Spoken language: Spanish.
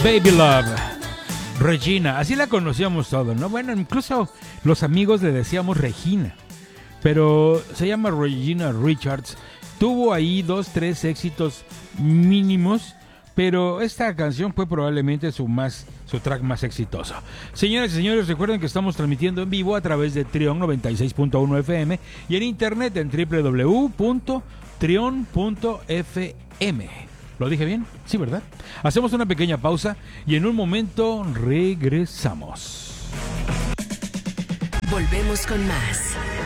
Baby Love, Regina, así la conocíamos todos, ¿no? Bueno, incluso los amigos le decíamos Regina, pero se llama Regina Richards. Tuvo ahí 2, 3 éxitos mínimos, pero esta canción fue probablemente su track más exitoso. Señoras y señores, recuerden que estamos transmitiendo en vivo a través de Trión 96.1 FM y en internet en www.trion.fm. ¿Lo dije bien? Sí, ¿verdad? Hacemos una pequeña pausa y en un momento regresamos. Volvemos con más.